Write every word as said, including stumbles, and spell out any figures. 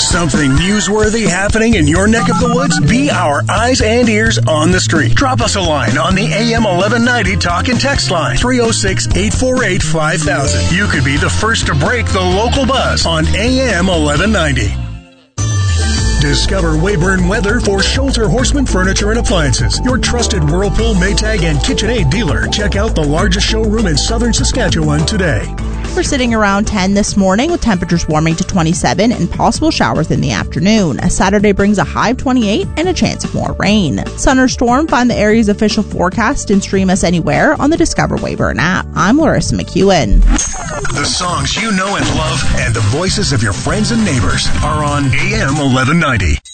Something newsworthy happening in your neck of the woods? Be our eyes and ears on the street. Drop us a line on the A M eleven ninety talk and text line, three oh six, eight four eight, five thousand. You could be the first to break the local buzz on A M eleven ninety. Discover Weyburn Weather for Shelter Horseman Furniture and Appliances, your trusted Whirlpool, Maytag, and KitchenAid dealer. Check out the largest showroom in southern Saskatchewan today. We're sitting around ten this morning with temperatures warming to twenty-seven and possible showers in the afternoon. Saturday brings a high of twenty-eight and a chance of more rain. Sun or storm, find the area's official forecast and stream us anywhere on the Discover Weyburn app. I'm Larissa McEwen. The songs you know and love and the voices of your friends and neighbors are on A M eleven ninety.